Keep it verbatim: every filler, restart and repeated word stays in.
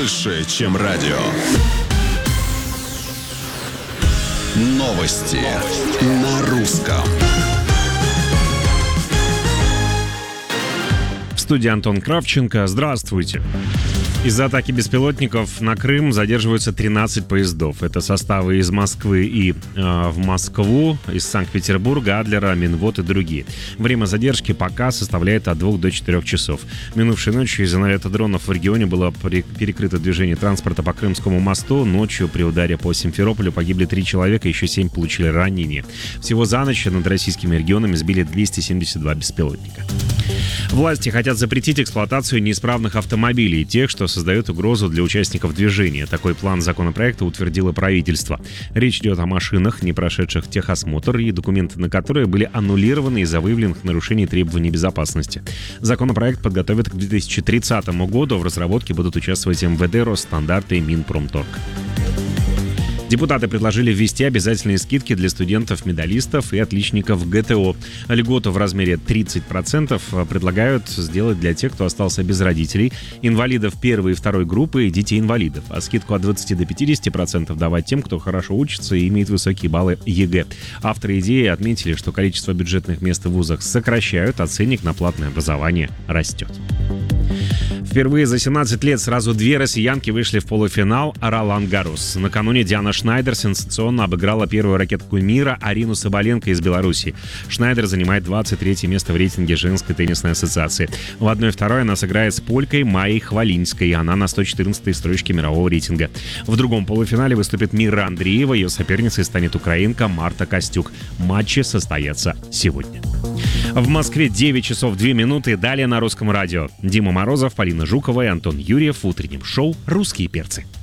больше, чем радио. Новости на русском. В студии Антон Кравченко. Здравствуйте. Из-за атаки беспилотников на Крым задерживаются тринадцать поездов. Это составы из Москвы и э, в Москву, из Санкт-Петербурга, Адлера, Минвод и другие. Время задержки пока составляет от двух до четырех часов. Минувшей ночью из-за налета дронов в регионе было перекрыто движение транспорта по Крымскому мосту. Ночью при ударе по Симферополю погибли три человека, еще семь получили ранения. Всего за ночь над российскими регионами сбили двести семьдесят два беспилотника. Власти хотят запретить эксплуатацию неисправных автомобилей, тех, что создают угрозу для участников движения. Такой план законопроекта утвердило правительство. Речь идет о машинах, не прошедших техосмотр и документы на которые были аннулированы из-за выявленных нарушений требований безопасности. Законопроект подготовят к две тысячи тридцатому году. В разработке будут участвовать эм вэ дэ, Росстандарт и Минпромторг. Депутаты предложили ввести обязательные скидки для студентов-медалистов и отличников гэ тэ о. Льготу в размере тридцать процентов предлагают сделать для тех, кто остался без родителей, инвалидов первой и второй группы и детей-инвалидов, а скидку от двадцати до пятидесяти процентов давать тем, кто хорошо учится и имеет высокие баллы е гэ. Авторы идеи отметили, что количество бюджетных мест в вузах сокращают, а ценник на платное образование растет. Впервые за семнадцать лет сразу две россиянки вышли в полуфинал Ролан-Гаррос. Накануне Диана Шнайдер сенсационно обыграла первую ракетку мира Арину Соболенко из Беларуси. Шнайдер занимает двадцать третье место в рейтинге женской теннисной ассоциации. В одной и второй она сыграет с полькой Майей Хвалинской. Она на сто четырнадцатой строчке мирового рейтинга. В другом полуфинале выступит Мира Андреева. Ее соперницей станет украинка Марта Костюк. Матчи состоятся сегодня. В Москве девять часов две минуты. Далее на Русском радио. Дима Морозов, Полина Жукова и Антон Юрьев в утреннем шоу «Русские перцы».